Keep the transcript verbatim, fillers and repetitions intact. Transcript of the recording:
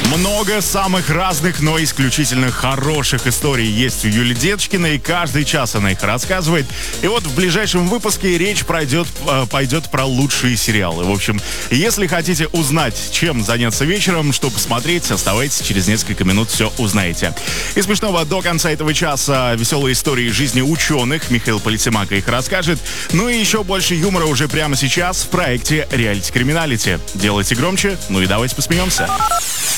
Много самых разных, но исключительно хороших историй есть у Юли Деточкиной, и каждый час она их рассказывает. И вот в ближайшем выпуске речь пройдет, пойдет про лучшие сериалы. В общем, если хотите узнать, чем заняться вечером, что посмотреть, оставайтесь, через несколько минут все узнаете. Из смешного до конца этого часа веселые истории жизни ученых. Михаил Политимако их расскажет. Ну и еще больше юмора уже прямо сейчас в проекте «Реалити Криминалити». Делайте громче, ну и давайте посмеемся.